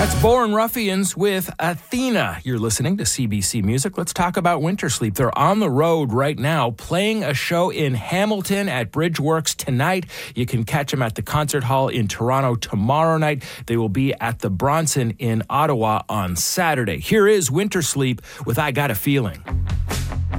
That's Born Ruffians with Athena. You're listening to CBC Music. Let's talk about Winter Sleep. They're on the road right now playing a show in Hamilton at Bridgeworks tonight. You can catch them at the Concert Hall in Toronto tomorrow night. They will be at the Bronson in Ottawa on Saturday. Here is Winter Sleep with I Got a Feeling.